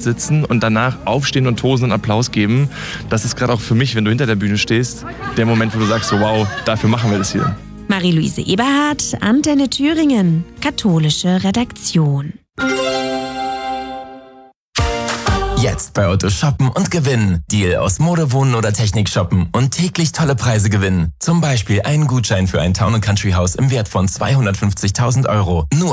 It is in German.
sitzen und danach aufstehen und tosen und Applaus geben. Das ist gerade auch für mich, wenn du hinter der Bühne stehst, der Moment, wo du sagst, so wow, dafür machen wir das hier. Marie-Louise Eberhardt, Antenne Thüringen, katholische Redaktion. Jetzt bei Otto shoppen und gewinnen. Deal aus Mode, Wohnen oder Technik shoppen und täglich tolle Preise gewinnen. Zum Beispiel einen Gutschein für ein Town & Country Haus im Wert von 250.000 €. Nur